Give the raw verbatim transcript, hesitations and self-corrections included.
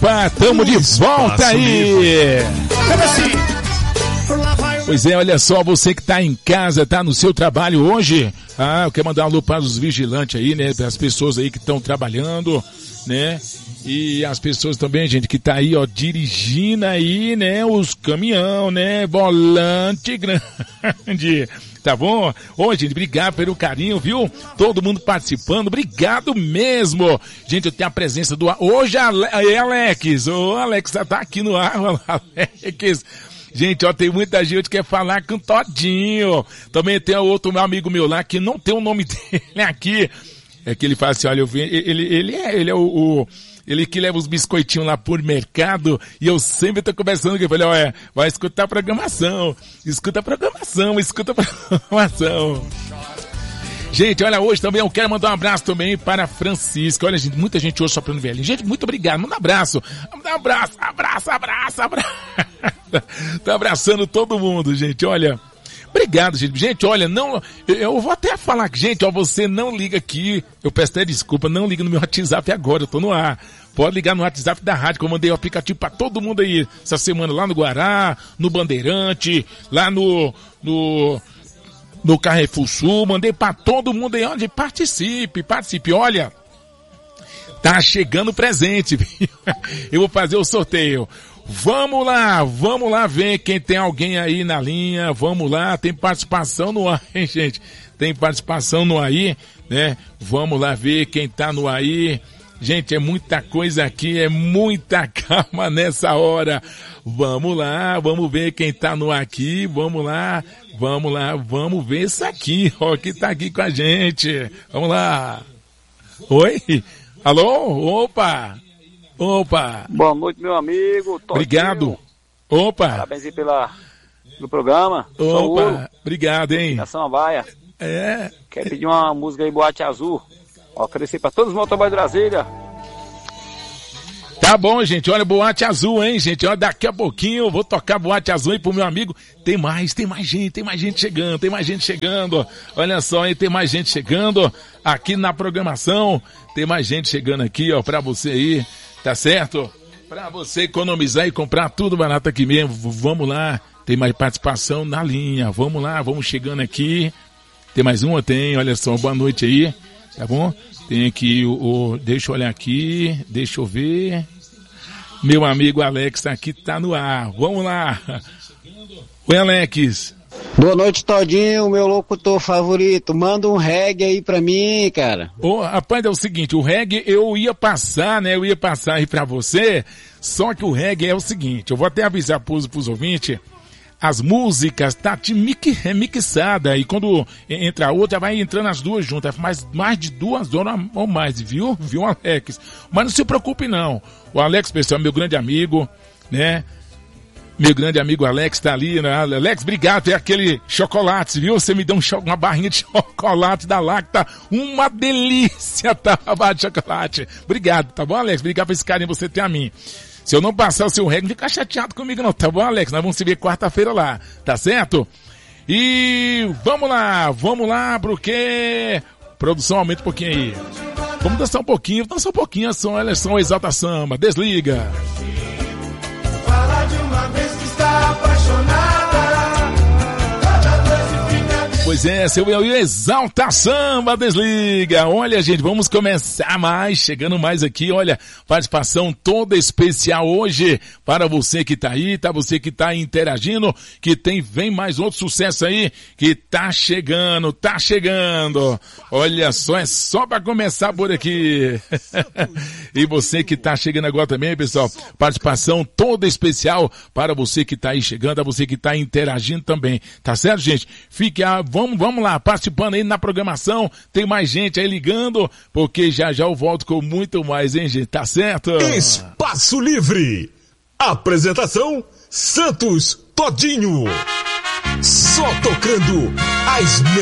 Opa, tamo de volta aí! Pois é, olha só, você que tá em casa, tá no seu trabalho hoje, ah, eu quero mandar um alô para os vigilantes aí, né, para as pessoas aí que estão trabalhando, né, e as pessoas também, gente, que tá aí, ó, dirigindo aí, né, os caminhão, né, volante grande, tá bom? Ô, gente, obrigado pelo carinho, viu? Todo mundo participando, obrigado mesmo. Gente, eu tenho a presença do... Hoje, Ale... Alex, ô, Alex, tá aqui no ar, Alex. Gente, ó, tem muita gente que quer falar com o Todinho. Também tem outro meu amigo meu lá que não tem o nome dele aqui. É que ele fala assim, olha, eu vi, ele, ele é, ele é o, o, ele que leva os biscoitinhos lá por mercado e eu sempre tô conversando com ele. Eu falei, olha, vai escutar a programação, escuta a programação, escuta a programação. Gente, olha, hoje também eu quero mandar um abraço também para a Francisca. Olha, gente, muita gente hoje soprando velhinho. Gente, muito obrigado, manda um abraço. Manda um abraço, abraço, abraço, abraço. Tá abraçando todo mundo, gente, olha. Obrigado, gente. Gente, olha, não, eu vou até falar que, gente, ó, você não liga aqui, eu peço até desculpa, não liga no meu WhatsApp agora, eu tô no ar. Pode ligar no WhatsApp da rádio, que eu mandei o aplicativo pra todo mundo aí, essa semana, lá no Guará, no Bandeirante, lá no, no, no Carrefour Sul, mandei pra todo mundo aí, onde participe, participe, olha, tá chegando presente, viu? Eu vou fazer o sorteio. Vamos lá, vamos lá ver quem tem alguém aí na linha, vamos lá, tem participação no ar, hein, gente? Tem participação no aí, né? Vamos lá ver quem tá no aí. Gente, é muita coisa aqui, é muita calma nessa hora. Vamos lá, vamos ver quem tá no aqui, vamos lá, vamos lá, vamos ver isso aqui, ó, que tá aqui com a gente. Vamos lá. Oi? Alô? Opa! Opa! Boa noite, meu amigo. Todinho. Obrigado. Opa! Parabéns aí pela, pelo programa. Opa! Obrigado, hein? Na Samambaia. É. Quero pedir uma música aí, Boate Azul. Oferecer para todos os motoboys de Brasília. Tá bom, gente. Olha, Boate Azul, hein, gente? Olha, daqui a pouquinho eu vou tocar Boate Azul aí pro meu amigo. Tem mais, tem mais gente, tem mais gente chegando, tem mais gente chegando. Olha só, hein, tem mais gente chegando aqui na programação. Tem mais gente chegando aqui, ó, pra você aí. Tá certo? Pra você economizar e comprar tudo barato aqui mesmo. Vamos lá. Tem mais participação na linha. Vamos lá, vamos chegando aqui. Tem mais uma? Tem. Olha só, boa noite aí. Tá bom? Tem aqui o, o... Deixa eu olhar aqui. Deixa eu ver. Meu amigo Alex aqui tá no ar. Vamos lá. Oi, Alex. Boa noite, Todinho, meu locutor favorito. Manda um reggae aí pra mim, cara. Ô, rapaz, é o seguinte, o reggae eu ia passar, né? Eu ia passar aí pra você, só que o reggae é o seguinte, eu vou até avisar pros, pros ouvintes, as músicas tá mixada e quando entra a outra, vai entrando as duas juntas, mais, mais de duas horas ou mais, viu? Viu, Alex? Mas não se preocupe não, o Alex, pessoal, é meu grande amigo, né? Meu grande amigo Alex tá ali, né? Alex, obrigado, é aquele chocolate, viu? Você me deu um cho- uma barrinha de chocolate da Lacta, uma delícia, tá? A barra de chocolate. Obrigado, tá bom, Alex? Obrigado por esse carinho que você tem a mim. Se eu não passar o seu reggae, não fica chateado comigo não, tá bom, Alex? Nós vamos se ver quarta-feira lá, tá certo? E vamos lá, vamos lá, porque... Produção, aumenta um pouquinho aí. Vamos dançar um pouquinho, dançar um pouquinho, som, olha só, Exalta Samba, desliga. Fala de uma vez que está apaixonada. Pois é, seu Exalta Samba, desliga. Olha, gente, vamos começar mais, chegando mais aqui, olha, participação toda especial hoje para você que tá aí, tá? Você que tá interagindo, que tem, vem mais outro sucesso aí, que tá chegando, tá chegando. Olha só, é só para começar por aqui. E você que tá chegando agora também, pessoal, participação toda especial para você que tá aí chegando, a você que tá interagindo também, tá certo, gente? Fique a, vamos, vamos lá, participando aí na programação, tem mais gente aí ligando, porque já já eu volto com muito mais, hein, gente, tá certo? Espaço Livre, apresentação Santos Todinho, só tocando as